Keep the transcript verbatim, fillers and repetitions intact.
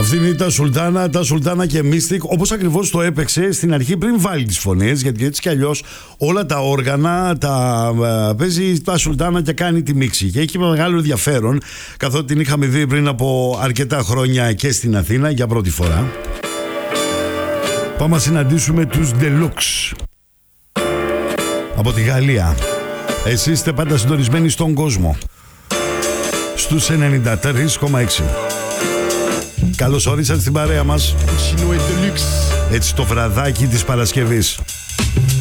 Αυτή είναι τα Σουλτάνα, τα Σουλτάνα και Mystic, όπως ακριβώς το έπαιξε στην αρχή πριν βάλει τις φωνές, γιατί έτσι κι αλλιώς όλα τα όργανα τα uh, παίζει τα Σουλτάνα και κάνει τη μίξη. Και έχει μεγάλο ενδιαφέρον, καθότι την είχαμε δει πριν από αρκετά χρόνια και στην Αθήνα για πρώτη φορά. Πάμε να συναντήσουμε τους Deluxe από τη Γαλλία. Εσείς είστε πάντα συντονισμένοι στον κόσμο, στους ενενήντα τρία κόμμα έξι. Καλώς όρισατε στην παρέα μας. Έτσι το βραδάκι της Παρασκευής.